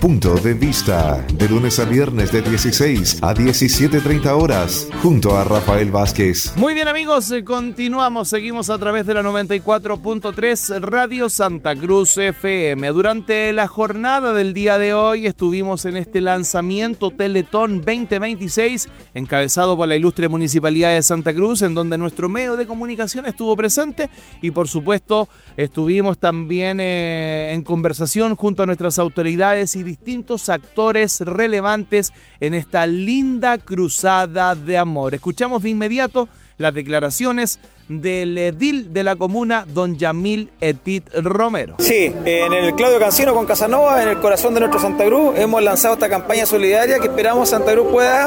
Punto de Vista, de lunes a viernes de 16 a 17:30 horas, junto a Rafael Vázquez. Muy bien, amigos, continuamos, seguimos a través de la 94.3 Radio Santa Cruz FM. Durante la jornada del día de hoy estuvimos en este lanzamiento Teletón 2026, encabezado por la ilustre Municipalidad de Santa Cruz, en donde nuestro medio de comunicación estuvo presente y por supuesto estuvimos también en conversación junto a nuestras autoridades y distintos actores relevantes en esta linda cruzada de amor. Escuchamos de inmediato las declaraciones del edil de la comuna, don Yamil Etit Romero. Sí, en el Claudio Cancino con Casanova, en el corazón de nuestro Santa Cruz, hemos lanzado esta campaña solidaria que esperamos Santa Cruz pueda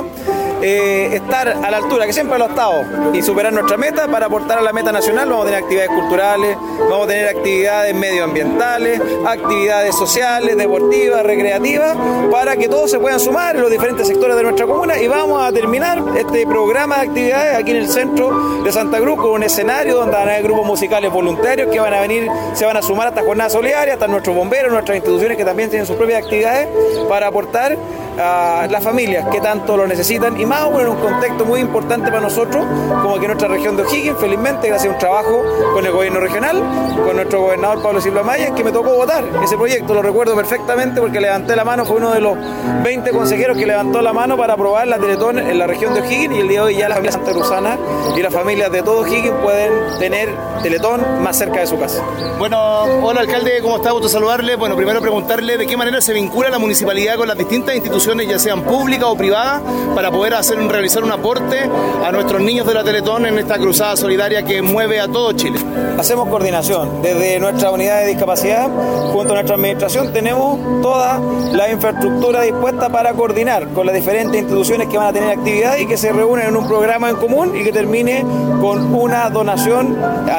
estar a la altura, que siempre lo ha estado, y superar nuestra meta para aportar a la meta nacional. Vamos a tener actividades culturales, vamos a tener actividades medioambientales, actividades sociales, deportivas, recreativas, para que todos se puedan sumar en los diferentes sectores de nuestra comuna, y vamos a terminar este programa de actividades aquí en el centro de Santa Cruz con un escenario donde van a haber grupos musicales voluntarios que van a venir, se van a sumar a esta jornada solidaria, hasta nuestros bomberos, nuestras instituciones que también tienen sus propias actividades para aportar a las familias que tanto lo necesitan, y más aún en un contexto muy importante para nosotros, como que nuestra región de O'Higgins, felizmente gracias a un trabajo con el gobierno regional, con nuestro gobernador Pablo Silva Maya, que me tocó votar ese proyecto, lo recuerdo perfectamente porque levanté la mano, fue uno de los 20 consejeros que levantó la mano para aprobar la Teletón en la región de O'Higgins, y el día de hoy ya las familias santacruzanas y las familias de todo O'Higgins pueden tener Teletón más cerca de su casa. Bueno, hola alcalde, ¿cómo está? Gusto saludarle. Bueno, primero preguntarle de qué manera se vincula la municipalidad con las distintas instituciones, ya sean públicas o privadas, para poder realizar un aporte a nuestros niños de la Teletón en esta cruzada solidaria que mueve a todo Chile. Hacemos coordinación desde nuestra unidad de discapacidad, junto a nuestra administración tenemos toda la infraestructura dispuesta para coordinar con las diferentes instituciones que van a tener actividad y que se reúnen en un programa en común y que termine con una donación